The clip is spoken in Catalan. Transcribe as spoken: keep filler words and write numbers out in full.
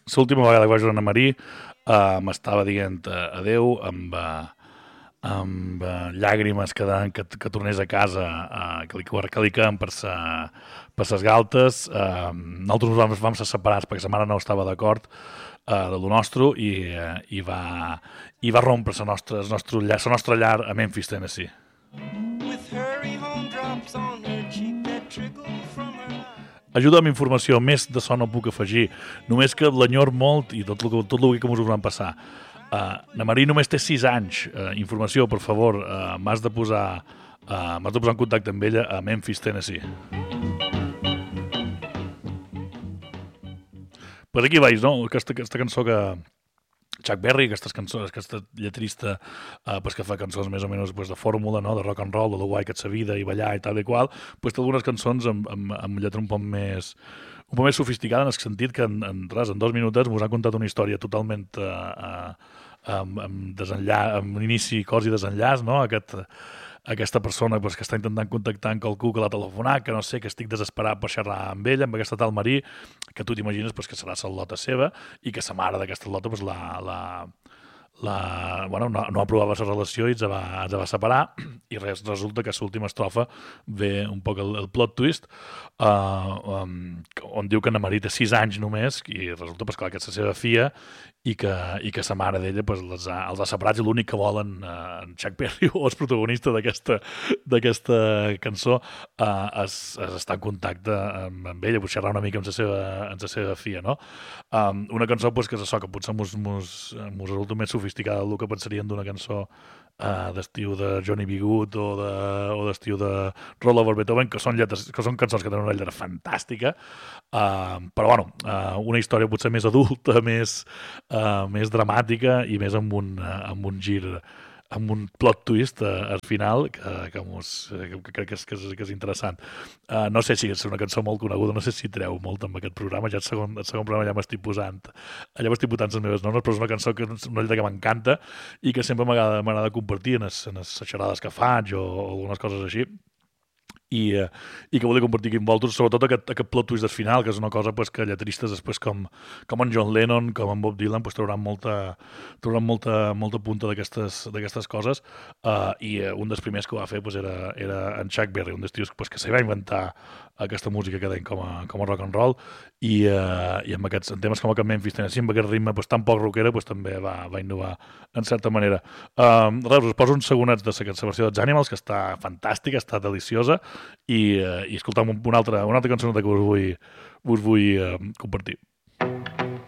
l'última vegada que vaig veure Anna Marie uh, m'estava dient uh, adeu amb, uh, amb uh, llàgrimes que, que, que tornés a casa, uh, que, li, que li queden per sa, per ses galtes. Uh, nosaltres ens vam, vam ser separats perquè sa mare no estava d'acord uh, de lo nostre i, uh, i, va, i va rompre la nostra, la nostra, llar, la nostra llar a Memphis, Tennessee. Ajuda amb informació, més de so no puc afegir, només que l'enyor molt i tot el, tot el que mos ho van passar. Uh, na Marie només té sis anys. Uh, informació, per favor, uh, m'has de posar uh, m'has de posar en contacte amb ella a Memphis, Tennessee. Pues aquí veus, no? Aquesta, aquesta cançó que Chuck Berry, aquestes cançons, aquesta lletrista eh, pues que fa cançons més o menys pues, de fórmula, no? De rock and roll, de lo guai que ets la vida i ballar i tal i qual, pues, té algunes cançons amb, amb, amb lletra un poc més un poc més sofisticada, en el sentit que en, en, res, en dos minutets mos ha contat una història totalment eh, eh, amb, amb, desenllà, amb inici, cos i desenllaç, no? Aquest, aquesta persona pues, que està intentant contactar amb qualcú que l'ha telefonat, que no sé, que estic desesperat per xerrar amb ella, amb aquesta tal Marie, que tu t'imagines pues, que serà la lota seva i que sa mare d'aquesta lota pues, la, la, la, bueno, no, no aprovava la relació i ens va, ens va separar i res, resulta que l'última estrofa ve un poc el, el plot twist uh, um, on diu que na Marie té sis anys només i resulta pues, clar, que és la seva filla i que, i que sa mare d'ella pues, les ha, els ha separats i l'únic que volen uh, en Chuck Berry o el protagonista d'aquesta d'aquesta cançó uh, és, és estar en contacte amb, amb ella, pues, xerrar una mica amb la seva, amb la seva filla, no? Um, una cançó pues, que és això, que potser mos, mos, mos resulta més sofisticada del que pensaríem d'una cançó uh, d'estiu de Johnny B. Good o, de, o d'estiu de Roll Over Beethoven, que són, lletres, que són cançons que tenen una lletra fantàstica, uh, però bueno, uh, una història potser més adulta, més Uh, més dramàtica i més amb un, uh, amb un gir, amb un plot twist uh, al final que, que, mos, que, que crec que és, que és, que és interessant. Uh, no sé si és una cançó molt coneguda, no sé si treu molt amb aquest programa, ja el segon, el segon programa ja m'estic posant allà m'estic posant les meves normes, però és una cançó que és una lletra que m'encanta i que sempre m'agrada compartir en les, en les xerrades que faig o, o algunes coses així. I, eh, i que volia compartir aquí amb vosaltres, sobretot aquest, aquest plot twist del final, que és una cosa pues, que lletristes després com, com en John Lennon, com en Bob Dylan, pues, trauran molta, trauran molta, molta punta d'aquestes coses, uh, i uh, un dels primers que ho va fer pues, era, era en Chuck Berry, un dels tios pues, que s'hi va inventar aquesta música que deien com a, com a rock and roll, i, uh, i amb aquests en temes com el que Memphis Tennessee, amb aquest ritme pues, tan poc rockera, pues, també va, va innovar en certa manera. Uh, res, us poso uns segonets de la versió dels Animals, que està fantàstica, està deliciosa, i, uh, i escoltam una altra, una altra cançoneta que us vull, us vull uh, compartir.